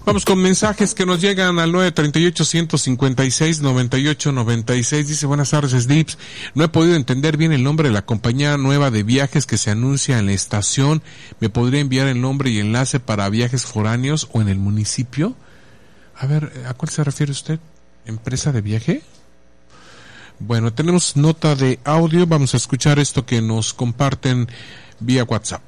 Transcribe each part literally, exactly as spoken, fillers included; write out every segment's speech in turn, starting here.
Vamos con mensajes que nos llegan al nueve treinta y ocho, ciento cincuenta y seis, noventa y ocho noventa y seis. Dice, buenas tardes, Slips. No he podido entender bien el nombre de la compañía nueva de viajes que se anuncia en la estación. ¿Me podría enviar el nombre y enlace para viajes foráneos o en el municipio? A ver, ¿a cuál se refiere usted? ¿Empresa de viaje? Bueno, tenemos nota de audio. Vamos a escuchar esto que nos comparten vía WhatsApp.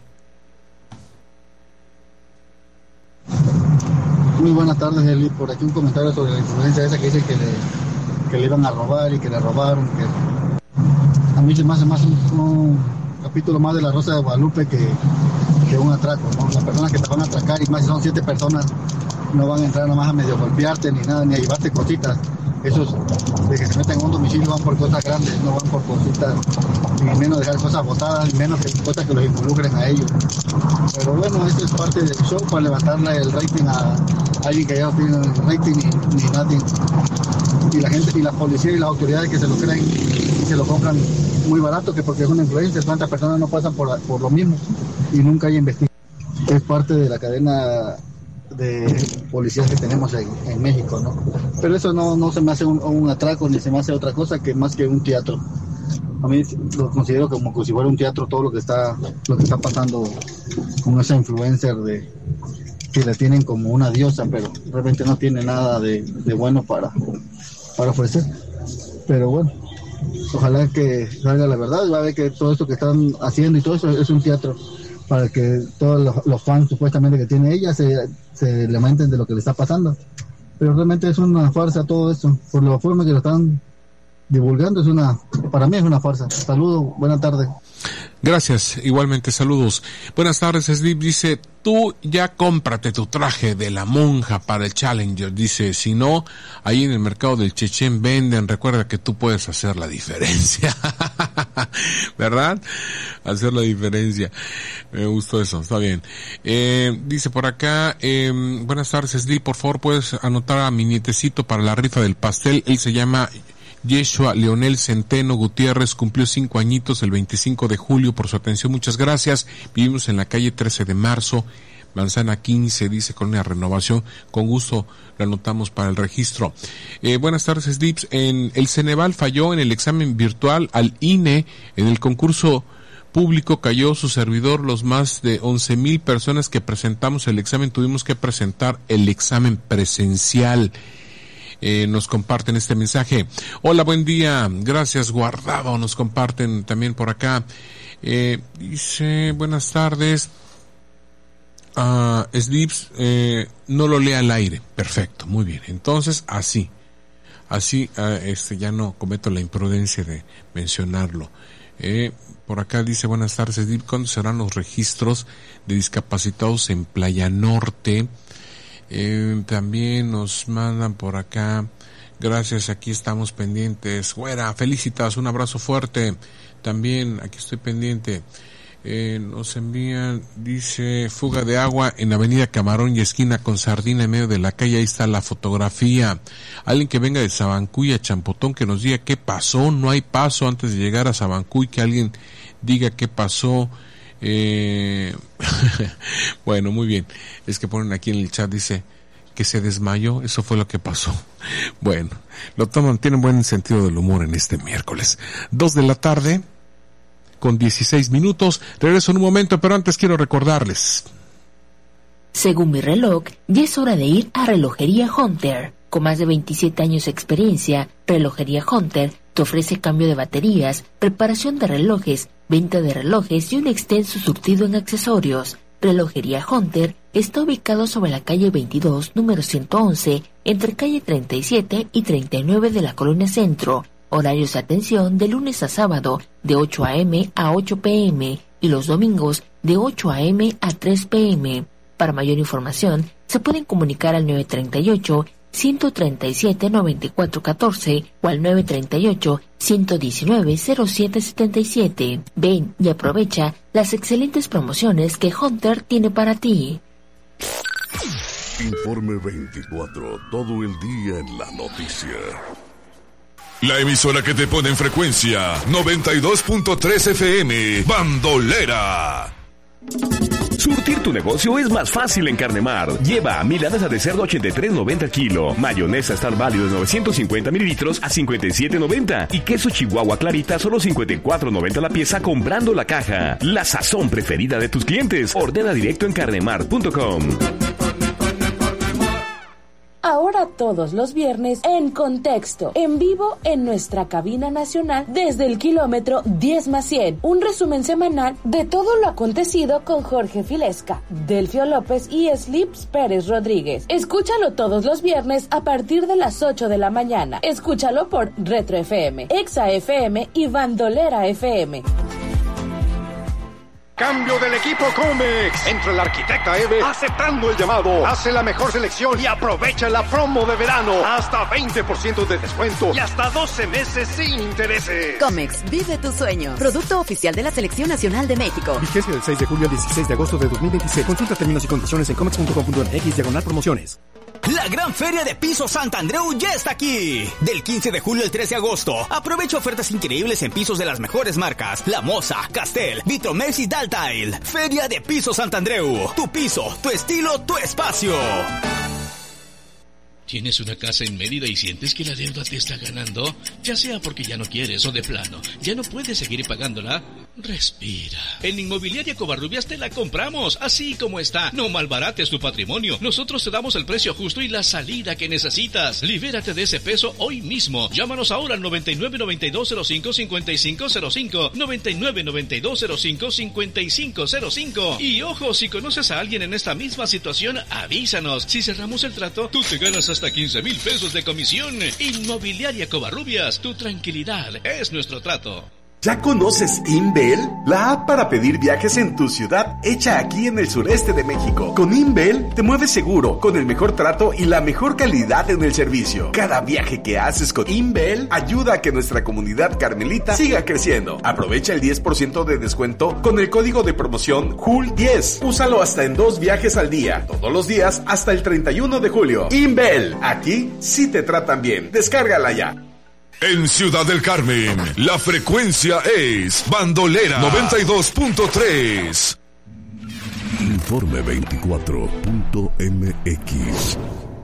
Muy buenas tardes, Eli. Por aquí un comentario sobre la influencia esa que dice que le, que le iban a robar y que le robaron. Que a mí se me hace más un, un capítulo más de La Rosa de Guadalupe que, que un atraco, ¿no? Las personas que te van a atracar, y más si son siete personas, no van a entrar nada más a medio golpearte ni nada, ni a llevarte cositas. Esos de que se meten en un domicilio van por cosas grandes, no van por cositas, ni menos dejar cosas botadas, ni menos que cosas que los involucren a ellos. Pero bueno, esto es parte del show para levantarle el rating a alguien que ya no tiene el rating ni, ni nadie. Y la gente, y la policía y las autoridades que se lo creen y se lo compran muy barato, que porque es una influencia, cuántas personas no pasan por, por lo mismo y nunca hay investigación. Es parte de la cadena de policías que tenemos en, en México, ¿no? Pero eso no, no se me hace un, un atraco ni se me hace otra cosa que más que un teatro. A mí lo considero como, como si fuera un teatro todo lo que está lo que está pasando con esa influencer de que la tienen como una diosa, pero realmente no tiene nada de, de bueno para, para ofrecer. Pero bueno, ojalá que salga la verdad, va a ver que todo esto que están haciendo y todo eso es un teatro para que todos los, los fans supuestamente que tiene ella se, se lamenten de lo que le está pasando. Pero realmente es una farsa todo esto, por la forma que lo están divulgando, es una, para mí es una farsa. Saludos, buenas tardes. Gracias, igualmente, saludos. Buenas tardes, Slip. Dice, tú ya cómprate tu traje de la monja para el Challenger. Dice, si no, ahí en el mercado del Chechen venden. Recuerda que tú puedes hacer la diferencia. ¿Verdad? Hacer la diferencia. Me gustó eso, está bien. Eh, dice por acá, eh, buenas tardes, Slip. Por favor, puedes anotar a mi nietecito para la rifa del pastel. Él se llama Yeshua Leonel Centeno Gutiérrez, cumplió cinco añitos el veinticinco de julio. Por su atención, muchas gracias. Vivimos en la calle trece de marzo, Manzana quince, dice Colonia Renovación. Con gusto lo anotamos para el registro. Eh, buenas tardes, Slips. En el Ceneval falló en el examen virtual al I N E. En el concurso público cayó su servidor. Los más de once mil personas que presentamos el examen tuvimos que presentar el examen presencial. Eh, nos comparten este mensaje. Hola, buen día, gracias, Guardado. Nos comparten también por acá. Eh, dice, buenas tardes. Uh, Slips, eh, no lo lea al aire. Perfecto, muy bien. Entonces, así. Así, uh, este, ya no cometo la imprudencia de mencionarlo. Eh, por acá dice, buenas tardes, Slips. ¿Cuándo serán los registros de discapacitados en Playa Norte? Eh, también nos mandan por acá, gracias, aquí estamos pendientes. Güera, felicitas, un abrazo fuerte. También aquí estoy pendiente. Eh, nos envían, dice, fuga de agua en Avenida Camarón y esquina con Sardina en medio de la calle. Ahí está la fotografía. Alguien que venga de Sabancuy a Champotón que nos diga qué pasó. No hay paso antes de llegar a Sabancuy, que alguien diga qué pasó. Eh, bueno, muy bien. Es que ponen aquí en el chat, dice que se desmayó, eso fue lo que pasó. Bueno, lo toman, tienen buen sentido del humor en este miércoles. Dos de la tarde, con dieciséis minutos. Regreso en un momento, pero antes quiero recordarles. Según mi reloj, ya es hora de ir a Relojería Hunter. Con más de veintisiete años de experiencia, Relojería Hunter te ofrece cambio de baterías, reparación de relojes, venta de relojes y un extenso surtido en accesorios. Relojería Hunter está ubicado sobre la calle veintidós, número ciento once, entre calle treinta y siete y treinta y nueve de la Colonia Centro. Horarios de atención de lunes a sábado de ocho a eme a ocho pe eme y los domingos de ocho a eme a tres pe eme. Para mayor información, se pueden comunicar al nueve treinta y ocho, ciento treinta y siete, noventa y cuatro catorce o al nueve treinta y ocho, ciento diecinueve, cero siete setenta y siete. Ven y aprovecha las excelentes promociones que Hunter tiene para ti. Informe veinticuatro, todo el día en la noticia. La emisora que te pone en frecuencia noventa y dos punto tres efe eme, Bandolera. Surtir tu negocio es más fácil en Carnemar. Lleva milanesa de cerdo ochenta y tres noventa el kilo, mayonesa Star Value de novecientos cincuenta mililitros a cincuenta y siete noventa y queso Chihuahua Clarita solo cincuenta y cuatro noventa la pieza comprando la caja. La sazón preferida de tus clientes. Ordena directo en carnemar punto com. Ahora todos los viernes en Contexto, en vivo en nuestra cabina nacional desde el kilómetro diez más cien. Un resumen semanal de todo lo acontecido con Jorge Filesca, Delfio López y Slips Pérez Rodríguez. Escúchalo todos los viernes a partir de las ocho de la mañana. Escúchalo por Retro F M, Exa F M y Bandolera F M. Cambio del equipo Comex. Entra el arquitecta Eve aceptando el llamado. Hace la mejor selección y aprovecha la promo de verano. Hasta veinte por ciento de descuento y hasta doce meses sin intereses. Comex, vive tu sueño. Producto oficial de la Selección Nacional de México. Vigencia del seis de julio al dieciséis de agosto de dos mil veintiséis. Consulta términos y condiciones en comex punto com punto m x diagonal promociones. La gran feria de pisos Santandreu ya está aquí. Del quince de julio al tres de agosto. Aprovecha ofertas increíbles en pisos de las mejores marcas. La Moza, Castel, Vitromex y Daltile. Feria de pisos Santandreu. Tu piso, tu estilo, tu espacio. ¿Tienes una casa en Mérida y sientes que la deuda te está ganando? Ya sea porque ya no quieres o de plano, ya no puedes seguir pagándola. Respira. En Inmobiliaria Covarrubias te la compramos, así como está. No malbarates tu patrimonio. Nosotros te damos el precio justo y la salida que necesitas. Libérate de ese peso hoy mismo. Llámanos ahora al noventa y nueve noventa y dos cero cinco cincuenta y cinco cero cinco, noventa y nueve noventa y dos cero cinco cincuenta y cinco cero cinco. Y ojo, si conoces a alguien en esta misma situación, avísanos. Si cerramos el trato, tú te ganas hasta quince mil pesos de comisión. Inmobiliaria Covarrubias, tu tranquilidad es nuestro trato. ¿Ya conoces Inbel? La app para pedir viajes en tu ciudad, hecha aquí en el sureste de México. Con Inbel te mueves seguro, con el mejor trato y la mejor calidad en el servicio. Cada viaje que haces con Inbel ayuda a que nuestra comunidad carmelita siga creciendo. Aprovecha el diez por ciento de descuento con el código de promoción J U L diez. Úsalo hasta en dos viajes al día, todos los días hasta el treinta y uno de julio. Inbel, aquí sí te tratan bien. Descárgala ya. En Ciudad del Carmen, la frecuencia es Bandolera noventa y dos punto tres. Informe veinticuatro punto m x.